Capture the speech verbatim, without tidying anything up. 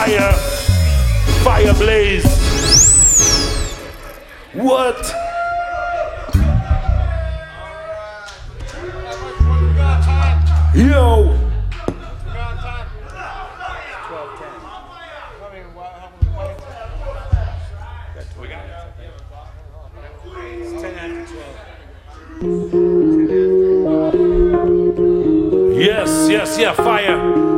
fire, fire blaze. What? Yo. Yes, yes, yeah, fire.